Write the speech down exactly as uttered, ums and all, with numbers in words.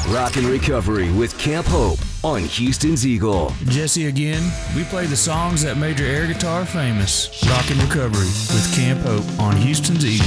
Rockin' Recovery with Camp Hope on Houston's Eagle. Jesse again. We play the songs that made your air guitar famous. Rockin' Recovery with Camp Hope on Houston's Eagle.